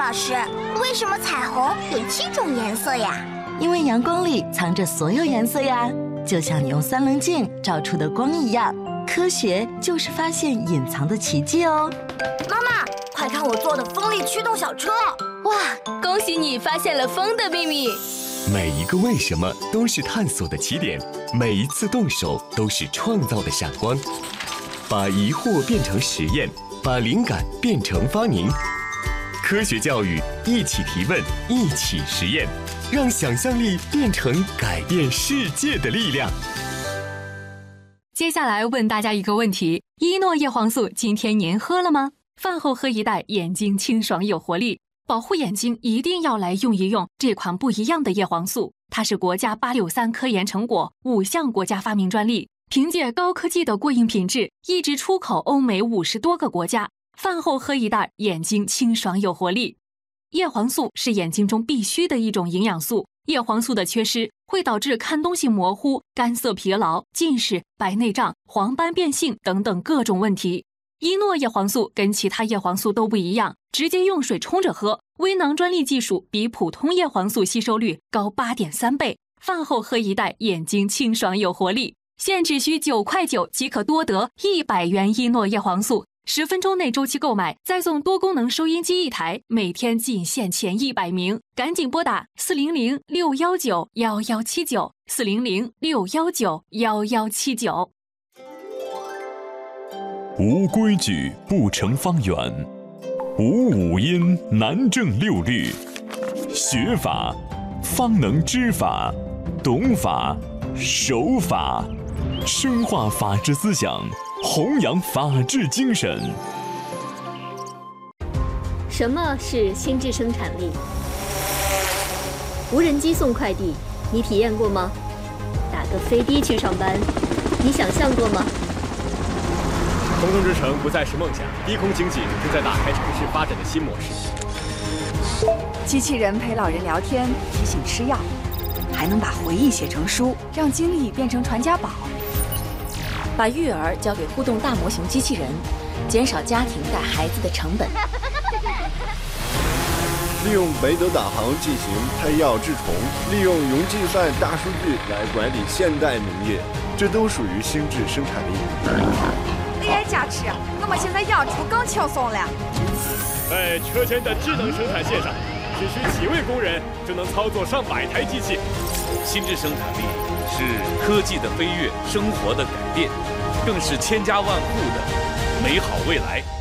老师，为什么彩虹有7种颜色呀？ 因为阳光里藏着所有颜色呀，就像你用3棱镜照出的光一样。科学就是发现隐藏的奇迹哦。 妈妈，快看我做的风力驱动小车！ 哇，恭喜你发现了风的秘密！ 每一个为什么都是探索的起点，每一次动手都是创造的闪光。把疑惑变成实验，把灵感变成发明。科学教育，一起提问，一起实验，让想象力变成改变世界的力量。 接下来问大家一个问题：依诺叶黄素今天您喝了吗？饭后喝一袋，眼睛清爽有活力。保护眼睛一定要来用一用这款不一样的叶黄素，它是国家863科研成果，5项国家发明专利，凭借高科技的过硬品质，一直出口欧美50多个国家。饭后喝一袋，眼睛清爽有活力。叶黄素是眼睛中必须的一种营养素，叶黄素的缺失会导致看东西模糊、干涩疲劳、近视、白内障、黄斑变性等等各种问题。依诺叶黄素跟其他叶黄素都不一样，直接用水冲着喝，微囊专利技术比普通叶黄素吸收率高8.3倍。饭后喝一袋，眼睛清爽有活力。现只需9.9块即可多得100元依诺叶黄素，10分钟内周期购买，再送多功能收音机1台，每天仅限前100名，赶紧拨打400-619-1179，400-619-1179。 无规矩不成方圆，无五音难正6律。学法方能知法，懂法守法，深化法治思想，弘扬法治精神。 什么是心智生产力？无人机送快递，你体验过吗？打个飞的去上班，你想象过吗？ 空中之城不再是梦想，低空经济正在打开城市发展的新模式。 机器人陪老人聊天，提醒吃药，还能把回忆写成书，让经历变成传家宝。 把育儿交给互动大模型机器人，减少家庭带孩子的成本。 利用北斗导航进行配药治虫，利用云计算大数据来管理现代农业，这都属于心智生产力。 AI 加持，我们现在养猪更轻松了。 在车间的智能生产线上，只需几位工人就能操作上百台机器。 心智生产力是科技的飞跃，生活的改变，更是千家万户的美好未来。